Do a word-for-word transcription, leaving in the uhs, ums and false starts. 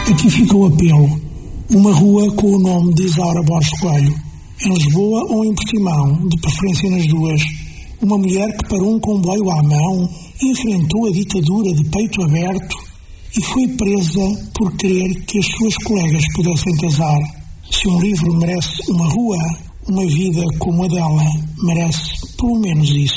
Aqui fica o apelo. Uma rua com o nome de Isaura Borges Coelho. Em Lisboa ou em Portimão, de preferência nas duas. Uma mulher que parou um comboio à mão, enfrentou a ditadura de peito aberto e foi presa por querer que as suas colegas pudessem casar. Se um livro merece uma rua, uma vida como a dela merece pelo menos isso.